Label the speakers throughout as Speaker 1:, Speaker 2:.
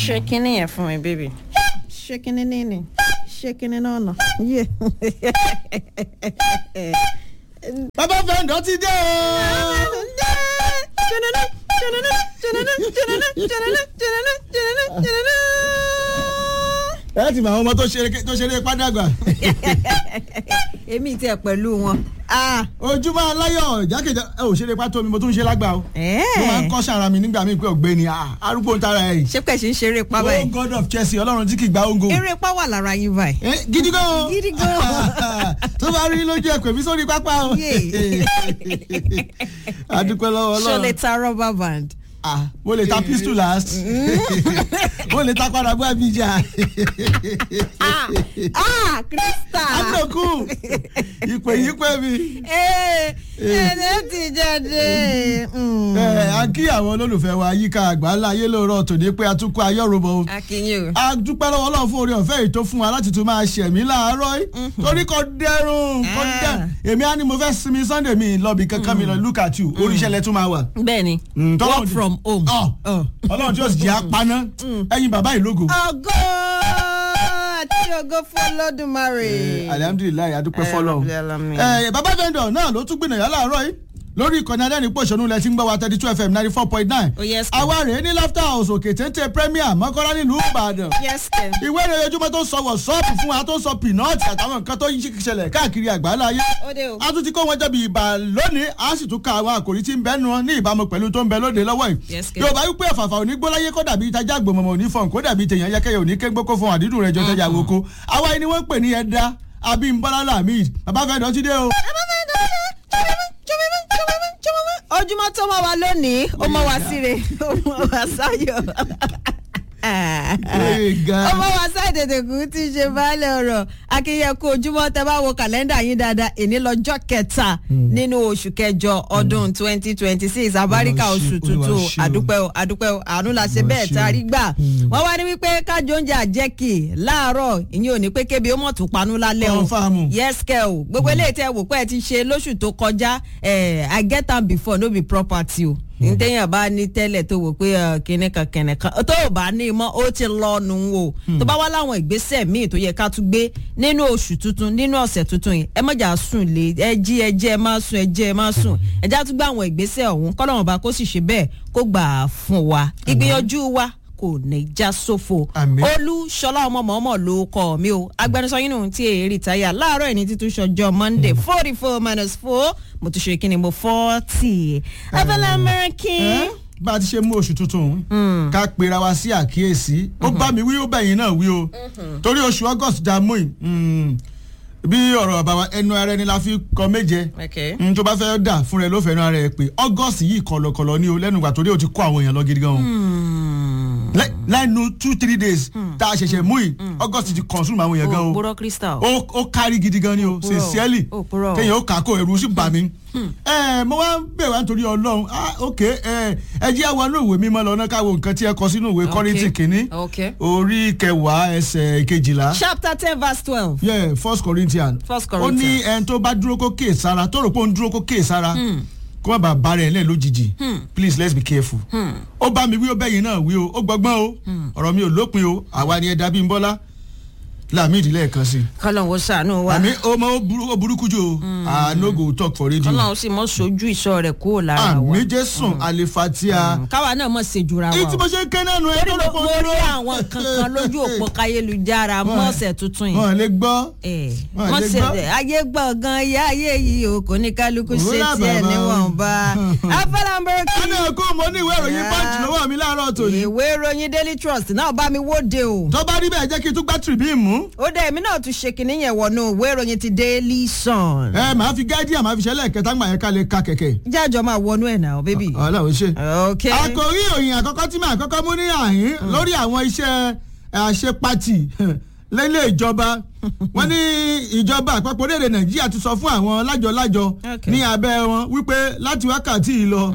Speaker 1: Shaking it for me, baby. Shaking it in. Shaking it on. Yeah.
Speaker 2: Bàbá Vendor ti dé o. Ẹ ti mọ àwọn ọmọ tó ṣeré pádàgbà.
Speaker 1: Èmi tiẹ̀ pẹ̀lú wọn.
Speaker 2: Ojúmọ́ aláyọ̀ jákèjá ẹ ò ṣeré pátó mi mo tún ń ṣe lágbà o. Mo máa ń kọ́ sára mi nígbà míì pé ọ̀gbẹ́ni arúgbó ń tara ẹ̀ yìí.
Speaker 1: Ṣé pẹ̀sì ń ṣeré pa báyìí?
Speaker 2: Oh God of Chelsea Ọlọ́run tí kì í gba ongo.
Speaker 1: Eré pa wà lára yín báyìí.
Speaker 2: Gidi gan.
Speaker 1: Gidi gan.
Speaker 2: Tó bá rí lójú ẹ̀ pè mí sórí pápá o. Adúpẹ́ lọ́wọ́ Ọlọ́run.
Speaker 1: Ṣo lè ta rubber band?
Speaker 2: Mo lè ta pistol last. Mo lè ta padà bọ́ Abidjan.
Speaker 1: Crystal.
Speaker 2: Anoku. Ìpè mi.
Speaker 1: Ẹ̀ẹ́dẹ̀ ti jáde.
Speaker 2: A kí àwọn olólùfẹ́ wa yíká àgbáńlá ayé lóòrọ̀ tòní pé a tún kó ayọ́rùbọ̀ o.
Speaker 1: Akínyìn o.
Speaker 2: A dúpẹ́ lọ́wọ́ Ọlọ́run fún oore ọ̀fẹ́ yìí tó fún wa láti tún máa ṣẹ̀mí láàárọ̀ yìí. Torí kò dẹrùn. Èmi á ní mo fẹ́ sinmi Sunday mi lọ́bì kankan mi lọ look at you. Oríṣẹ́lẹ̀ tún máa wà.
Speaker 1: Bẹ́ẹ̀ni. Work from home.
Speaker 2: Ọlọ́run tí ó sì jẹ́ apaná ẹ̀yin bàbá ìlógo.
Speaker 1: Ògo àti ògo fún Olódùmarè.
Speaker 2: Alhamdulilayi adúpẹ́ fọlọ́run. Bàbá Vendor náà ló tún gbìnàyà láàárọ̀ yìí lórí ìkànnì adẹ́nipòṣónú lẹ ti ń gbọ́ wa 32 FM 94.9. Àwa rèé ní Laughter House òkè téńté Premier Mọ́kọ́lá nílùú Ìbàdàn. Ìwé ìròyìn ojúmọ́ tó ń sọ wọ̀sọ́ọ̀pù fún wa tó ń sọ pínọ́ọ̀tì àtàwọn nǹkan tó ṣẹlẹ̀ káàkiri àgbáńlá ayé. A tún ti kó wọn jẹbi ìbà lónìí a sì tún ka àwọn àkòrí tí ń bẹ́nu wọn ní ìbámu pẹ̀lú tó ń bẹ lóde lọ́wọ́ yìí. Yorùbá wípé ẹ̀fàfà òní gbóláyé kó dàbí ìtajà gbòmọ̀mọ̀ òní fọ̀n kó dàbí tèèyàn yẹ́kẹ́yẹ òní kégbó kó fún àdídùn rẹ̀ jọ tẹ́jà woko. Àwa ẹni wọ́n ń pè ní Ẹ̀dá Abímbọ́lá Lamid. Bàbá Vendor ti dé o.
Speaker 1: Ojúmọ́ tó mọ́ wa lónìí ó mọ́ wa síre ó mọ́ wa sáyọ̀ ó mọ́ wa sáyẹ̀ tètè kú tí ṣe baálé ọ̀rọ̀ akínyẹ̀kú ojúmọ́ tẹ́ bá wo kàlẹ́ndà yín dáadáa èní lọ́jọ́ kẹta nínú oṣù kẹjọ ọdún 2026 abáríkà oṣù tuntun àdúpẹ́ àánú la ṣe bẹ́ẹ̀ tá a rí gbà wọ́n wá ní wípé kájọ oúnjẹ àjẹkì láàárọ̀ ìyẹn ò ní pé kébi ó mọ̀ tún panú lálẹ́ o yes kẹ́ o gbogbo eléyìí tẹ́ wò pé ẹ ti ṣe lóṣù tó kọjá I get am before no be property o ntẹ́yìn bá ní tẹ́lẹ̀ tó wò pé kìnìkan tó o bá ní mọ́ ó ti lọ nù o tó bá wá láwọn ìgbésẹ̀ míì tó yẹ ká tún gbé nínú oṣù tuntun nínú ọ̀sẹ̀ tuntun yìí ẹ mọ̀jà sùn lé ẹ jí ẹ jẹ́ ẹ má sùn ẹ jẹ́ ẹ má sùn ẹ já tún gbé àwọn ìgbésẹ̀ ọ̀hún kọ́lọ́run bá kó sì ṣe bẹ́ẹ̀ kó gbà fún wa ìgbìyànjú wa kò ní já sófo Olúṣọlá ọmọ mọ̀ọ́mọ̀ ló kọ́ mi o agbẹnusọ yín nù tí èyí táyà láàárọ̀ ẹni títún ṣọjọ́ Monday 44-4 mo tún ṣe kí ni mo 40 abẹ́lẹ́ American.
Speaker 2: Bá a ti ṣe mú oṣù tuntun ká pera wa sí àkíyèsí ó bá mi wí ó bẹ̀yìn náà wí o torí oṣù August dá mú yìí bí ọ̀rọ̀ bàbá ẹnu ara ẹni la fi kọ méje tó bá fẹ́ dà fún rẹ ló fẹ́ ẹnu ara ẹ pé August yìí kọ̀lọ̀kọ̀lọ̀ ní o lẹ́nu ìgbà torí o ti kó àwọn èèyàn lọ gidi gan o lẹ́nu 2-3 days tá a ṣẹ̀ṣẹ̀ mú yìí August ti consume àwọn èèyàn gan o ó kárí gidi gan ni o sincerely kéèyàn ó kà kó ẹrù sí bà mí mo wá ń bẹ̀ wá nítorí Ọlọ́run ok ẹ jẹ́ àwọn inú ìwé mímọ́ lọ́nà káwọ nǹkan tí ẹ kọ sínú ìwé Kọ́ríńtì kìíní orí 10 ẹsẹ̀ 12.
Speaker 1: chapter 10 verse 12.
Speaker 2: yeah 1 Corinthians. ó ní ẹni tó bá dúró kó kíyèsára tó rò pé ó ń dúró kó kíyèsára kó má bàa bá rẹ̀ lẹ́ẹ̀ lójijì please let's be careful. ó bá mi wí ó bẹ́yìn náà wí o ó gbọ́gbọ́n o ọ̀rọ̀ mi ò lópin o àwa ni Ẹ̀dá Abímbọ́lá Lamid lẹ́ẹ̀kan sí.
Speaker 1: Kọ́lọ́n wo ṣàánú wa.
Speaker 2: àmì ó burúkú jù o I no go talk for radio.
Speaker 1: Kọ́lọ́n sì mọ sojú ìṣọ́ rẹ̀ kúrò lára wa.
Speaker 2: àmì Jésù alifatia.
Speaker 1: káwa náà mọ̀ ṣe jura wa.
Speaker 2: ìtí mo ṣe ń ké náà nù ẹ tó lọ pọ̀ dúró.
Speaker 1: mo rí àwọn kankan lójú òpó káyélujára mọ́ọ̀sẹ̀ tuntun yìí.
Speaker 2: wọ́n lè gbọ́.
Speaker 1: wọ́n ṣe ayé gbọ́ gan ya ayé yìí o kò ní kálukú ṣe tiẹ̀ níwọ̀nba. afẹ́lámbẹ́rẹ́kì.
Speaker 2: ẹni ẹ̀kọ́ mo ní ìwé ìròyìn Punch lọ́wọ́ mi láàárọ̀ tòní.
Speaker 1: ìwé ìròyìn Daily Trust náà bá mi wóde o.
Speaker 2: tó bá rí bẹ́ẹ̀ jẹ́ kí n tún gbá Tribune mú.
Speaker 1: ó dẹ̀ èmi náà tún ṣe kìnìún yẹn wọnú ìwé ìròyìn ti Daily Sun.
Speaker 2: màá fi Guardian màá fi ṣẹlẹ̀ kẹta gbà yẹn ká lè ka kẹ̀kẹ́.
Speaker 1: jájọ máa wọnú ẹ̀ náà bébì.
Speaker 2: Ọlọ́run ṣe.
Speaker 1: ok.
Speaker 2: àkòrí ìròyìn àkọ́kọ́ tí màá kọ́kọ́ mú ní àhín lórí àwọn iṣẹ́ àṣepatì lẹ́lẹ̀ ìjọba wọ́n ní ìjọba àpapọ̀ orílẹ̀-èdè Nàìjíríà ti sọ fún àwọn lájọ-lájọ ní abẹ́ wọn wípé láti wákàtí yìí lọ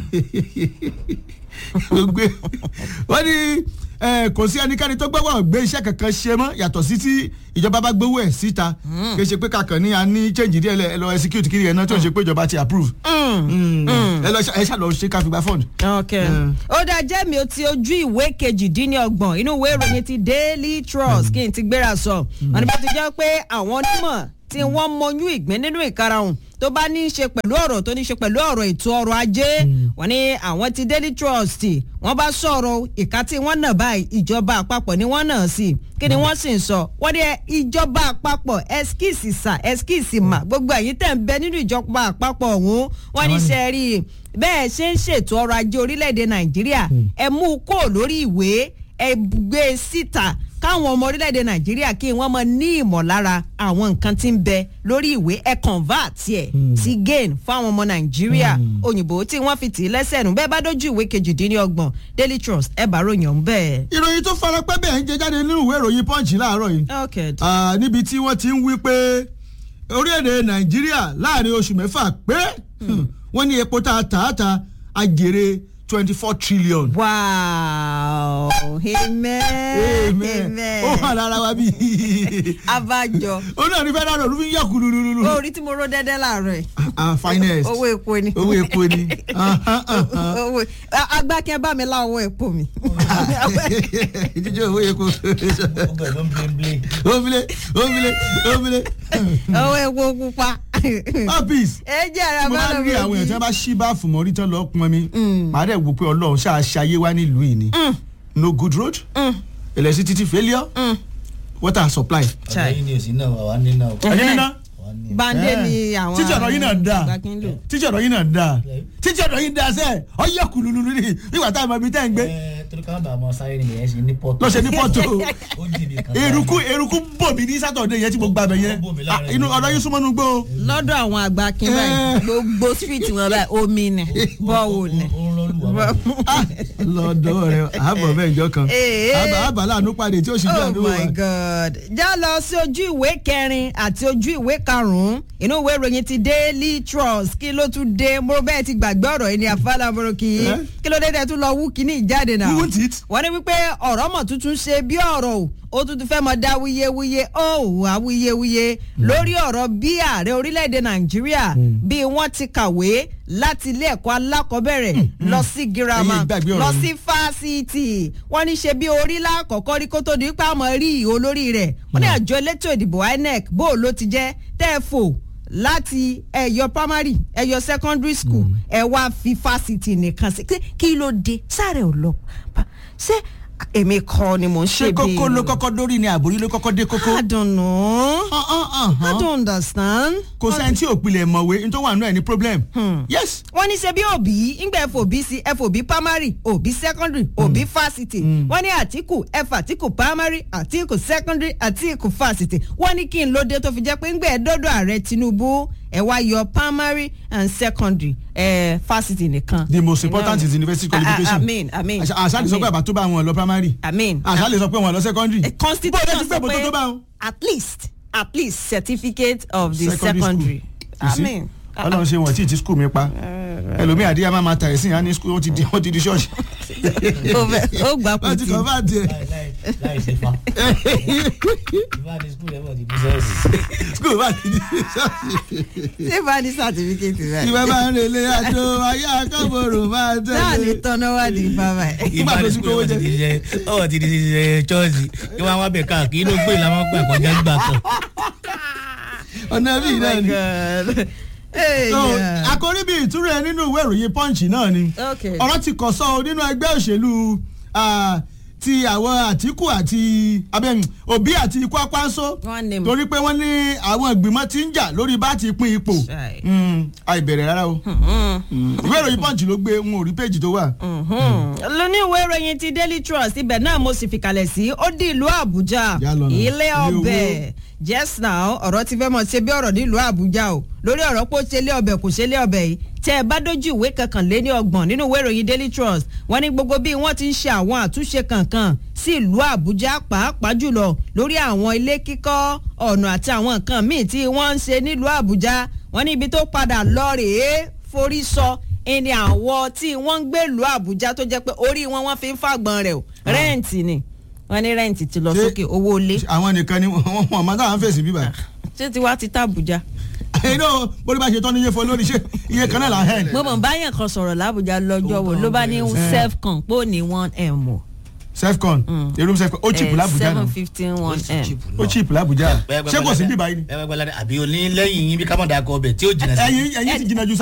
Speaker 2: wọ́n ní kò sí ẹnikẹ́ni tó gbọ́wọ́ gbé iṣẹ́ kankan ṣe mọ́ yàtọ̀ sí tí ìjọba bá gbowó ẹ̀ síta kì í ṣe pé kàkàn ní a ní change díẹ̀ lọ execute kiri ẹ̀ náà tó ń ṣe pé ìjọba ti approve ẹ ṣàlọ ṣe káfíńgbà fund.
Speaker 1: ó dáa jẹ́ mi ó ti ojú ìwé kejìdínlọ́gbọ̀n inú ìwé ìròyìn ti Daily Trust kí n ti gbéra sọ wọn ni bá ti jẹ́ pé àwọn onímọ̀ tí wọ́n mọyún ìgbín nínú ìkarahun tó bá ní í ṣe pẹ̀lú ọ̀rọ̀ tó ní í ṣe pẹ̀lú ọ̀rọ̀ ètò ọrọ̀ ajé wọ́n ní àwọn ti Daily Trust wọ́n bá sọ̀rọ̀ ìka tí wọ́n nà báyìí ìjọba àpapọ̀ ni wọ́n nà sí kí ni wọ́n sì ń sọ wọ́n ní ìjọba àpapọ̀ ẹskíìsì sà ẹskíìsì mà gbogbo ẹ̀yin tẹ̀ ń bẹ nínú ìjọba àpapọ̀ ọ̀hún wọ́n ní ṣe rí i bẹ́ẹ̀ ṣe ń ṣètò ọrọ̀ ajé orílẹ̀-èdè Nàìjíríà ẹ mú kó lórí ìwé ẹ gbé síta káwọn ọmọ orílẹ̀-èdè Nàìjíríà kí wọ́n mọ ní ìmọ̀lára àwọn nǹkan tí ń bẹ lórí ìwé ẹ convert ẹ̀ sí gain fáwọn ọmọ Nàìjíríà òyìnbó tí wọ́n fi tì í lẹ́sẹ̀ nù bẹ́ẹ̀ bá dójú ìwé kejìdínlọ́gbọ̀n Daily Trust ẹ bá ròyìn ọ̀hún bẹ́ẹ̀.
Speaker 2: ìròyìn tó fara pẹ́ bẹ́ẹ̀ ń jẹ jáde nínú ìwé ìròyìn Punch láàárọ̀ yìí níbi tí wọ́n ti ń wí pé orílẹ̀-èdè Nàìjíríà láàrin oṣù mẹ́fà pé wọ́n ní epo tààtà àjèrè 24 trillion.
Speaker 1: Wow. Amen.
Speaker 2: Ó wà lára wa bí.
Speaker 1: Abájọ.
Speaker 2: Ó náà ní fẹ́ràn rẹ̀ ló fi ń yọ̀kù lululu.
Speaker 1: Orí tí mo ró dẹ́dẹ́ láàárọ̀ ẹ̀.
Speaker 2: Finest.
Speaker 1: Owó epo ni.
Speaker 2: Owó epo ni.
Speaker 1: Agbákẹ́ bá mi lá owó epo mi.
Speaker 2: Jíjẹ́ owó epo. Óbílé.
Speaker 1: Owó epo pupa.
Speaker 2: Papis.
Speaker 1: Ẹ jẹ́ ara
Speaker 2: bá lọ. Mo máa ń rí àwọn èèyàn tí wọ́n bá ṣí báàfù mọ́ orí tán lọ́ọ́ pọn mi. Màá dẹ̀ wò pé Ọlọ́run ṣáà ṣayé wá nílùú yìí ni. No good road. Electricity failure. Water supply.
Speaker 3: Ọ̀dọ̀ yìí ni èsì náà wà ní náà.
Speaker 2: Ẹ̀yin nínú.
Speaker 1: Bande ni àwọn.
Speaker 2: Títí ọ̀dọ̀ yìí náà dáa. Títí ọ̀dọ̀ yìí dáa sẹ́ẹ̀. Ọyẹ́ kùlùlù ni nígbà táwọn ọmọ ibi tẹ́ ń gbé.
Speaker 3: Torí ká bá ọmọ sáré nìyẹn ṣe ní pọ́tò.
Speaker 2: Lọ́sẹ̀ ní pọ́tò. Eruku bò mí ní Sátọ̀dé yẹn tí mo gbàgbẹ́ yẹn. Inú ọ̀dọ̀ yìí súnmọ́ nù gbó.
Speaker 1: Lọ́dọ̀ àwọn àgbà kí báyìí gbogbo street wọn báyìí omi ni bọ́ọ̀wù ni.
Speaker 2: Lọ́dọ̀ rẹ̀ àbọ̀ bẹ́ẹ̀ jọ kan. Àbá láàánú pàdé tí ó ṣì jẹ́ àdúrà.
Speaker 1: Oh my God. Já lọ sí ojú ìwé kẹrin àti ojú ìwé karùn-ún inú ìwé ìròyìn ti Daily Trust kí ló tún dé mo bẹ́ẹ̀ ti gbàgbé ọ̀rọ̀ yìí ní àfàlà mọ̀rọ̀kì yìí kí ló dé tẹ́ tún lọ wú kíní ìjáde náà. wọ́n ní wípé ọ̀rọ̀ mọ̀ tuntun ṣe bí ọ̀rọ̀ ó tún fẹ́ mọ dá wuyewuye awuyewuye lórí ọ̀rọ̀ bí ààrẹ orílẹ̀-èdè Nàìjíríà bí wọ́n ti kàwé láti ilé ẹ̀kọ́ alákọ̀ọ́bẹ̀rẹ̀ lọ sí girama lọ sí fásitì wọ́n ní ṣe bí orílẹ̀ àkọ́kọ́ rí kó tó di pé àmọ́ rí olórí rẹ̀ wọ́n ní àjọ elétò ìdìbò INEC bó ló ti jẹ́ tẹ́ẹ̀fò láti ẹ̀yọ primary ẹ̀yọ secondary school ẹ̀ wá fi fásitì nìkan sí kí ló dé sáré ò lọ ṣé èmi kọ́ ni mò ń ṣe bí.
Speaker 2: ṣé kókó ló kọ́kọ́ dórí ni àbórí ló kọ́kọ́ dé kókó.
Speaker 1: I don't know. I don't understand.
Speaker 2: kò sẹ́ni tí òpìlẹ̀ mọ̀wé ní tó wà nínú ẹ̀ ní problem. Yes.
Speaker 1: wọ́n ní ṣe bí òbí ńgbà FOB sí FOB primary òbí secondary òbí fásitì wọ́n ní Àtíkù Àtíkù primary Àtíkù secondary Àtíkù fásitì wọ́n ní kí n lóde tó fi jẹ́ pé ńgbà ẹ̀dọ́dọ̀ ààrẹ Tinubu ẹ wá yọ primary and secondary fásitì nìkan.
Speaker 2: The most important is university qualification.
Speaker 1: Amen.
Speaker 2: àṣà lè sọ pé àbá tó bá wọn lọ primary. àṣà lè sọ pé wọn lọ secondary.
Speaker 1: constitution sọ pé at least certificate of the secondary.
Speaker 2: Amen. Ọlọ́run ṣe wọ́n tí ì ti school mi pa ẹlòmíì àdíyà máa ta ẹ̀sìn yà ní school ó ti di ṣọ́ọ̀ṣì.
Speaker 1: ó gbà pọ̀ tí.
Speaker 2: wọ́n ti kọ́ bá tiẹ̀.
Speaker 3: láì ṣe fa ìbáàdì school ẹ̀ bọ̀ ti di ṣọ́ọ̀ṣì.
Speaker 2: school bá ti di ṣọ́ọ̀ṣì.
Speaker 1: ṣé bá ní certificate rẹ.
Speaker 2: ìbá bá ń relé àjò ayé akábòrò máa tẹ̀lé.
Speaker 1: náà ní tọ́nà wà ní bàbá ẹ̀.
Speaker 3: ìbáàdì school ẹ̀ ti di ṣọ́ọ̀ṣì kí wọ́n wá bẹ̀ káàkiri inú gbé làwọn gbà kọjá gbà kan.
Speaker 2: ọ̀nà bíi náà ni. Àkórí bíi ìtúrẹ̀ nínú ìwé ìròyìn Punch náà ni ọ̀rọ̀ ti kọ̀ sọ nínú ẹgbẹ́ òṣèlú ti àwọn Àtíkù àti Òbí àti Kwakwanso torí pé wọ́n ní àwọn ìgbìmọ̀ tí ń jà lórí bá ti pín ipò àìbẹ̀rẹ̀ rárá o ìwé ìròyìn Punch ló gbé wọn ò rí péjì tó wà.
Speaker 1: lóní ìwé ìròyìn ti Daily Trust ibẹ̀ náà mo sì fìkàlẹ̀ sí ó di ìlú Àbújá ilé ọbẹ̀ just now ọ̀rọ̀ ti fẹ́ mọ̀ ṣe bí ọ̀rọ̀ nílùú Àbújá o lórí ọ̀rọ̀ pé ó ṣe lé ọbẹ̀ kò ṣe lé ọbẹ̀ yìí tẹ́ ẹ bá dójú ìwé kọkànléníọgbọ̀n nínú ìwé ìròyìn Daily Trust wọ́n ní gbogbo bí wọ́n ti ń ṣe àwọn àtúnṣe kankan sí ìlú Àbújá pàápàá jùlọ lórí àwọn ilé kíkọ́ ọ̀nà àti àwọn nǹkan míì tí wọ́n ń ṣe nílùú Àbújá wọ́n ní ibi tó padà lọ rèé forí sọ ẹni àwọn tí wọ́n ń gbé ìlú Àbújá tó jẹ́ pé orí wọn fi ń fàgbọ́n rẹ̀ o rẹ́ǹtì ni wọ́n ní rẹ́ǹtì ti lọ sókè owó ilé.
Speaker 2: àwọn nìkan ni wọ́n máa dáhùn fèsì bíbá.
Speaker 1: ṣé tiwa ti ta Àbújá.
Speaker 2: ẹ̀yin náà bórí bá ṣe tán ní iye fún olórí ṣe iye kan náà là ń hẹ́n.
Speaker 1: mo mọ̀ báyẹn kan sọ̀rọ̀ l'Abuja lọ́jọ́ wo ló bá ní selfcon pò ní 1M o.
Speaker 2: selfcon erum selfcon ó cheap l'Abuja náà
Speaker 1: 715 1M.
Speaker 2: ó cheap l'Abuja ṣé kò sí bíbá yìí ni.
Speaker 3: àbí onílẹ̀yìn yín bí kámọ̀dà kọ ọbẹ̀ tí ó jìnnà sí.
Speaker 2: ẹ̀yin ti jìnnà ju